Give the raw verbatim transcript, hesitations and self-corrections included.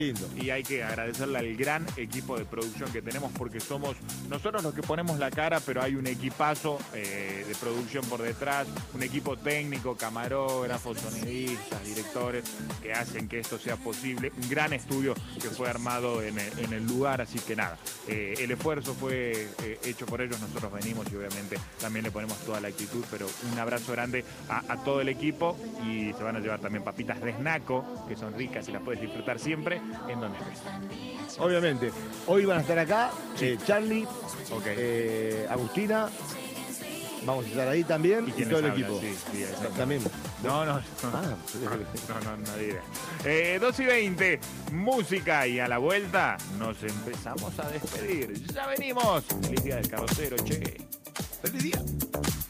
Lindo. Y hay que agradecerle al gran equipo de producción que tenemos porque somos nosotros los que ponemos la cara, pero hay un equipazo eh, de producción por detrás, un equipo técnico, camarógrafos, sonidistas, directores que hacen que esto sea posible. Un gran estudio que fue armado en el, en el lugar, así que nada, eh, el esfuerzo fue eh, hecho por ellos, nosotros venimos y obviamente también le ponemos toda la actitud, pero un abrazo grande a, a todo el equipo y se van a llevar también papitas de Snaco, que son ricas y las puedes disfrutar siempre en donde estés. Obviamente. Hoy van a estar acá Sí. eh, Charlie, Okay. eh, Agustina. Vamos a estar ahí también y, quién todo el les habla? equipo. Sí, sí, exacto. También. No, no, no, Ah, no, no, no diré. Eh, dos y veinte, música y a la vuelta nos empezamos a despedir. Ya venimos. Feliz día del carrocero, che. feliz día.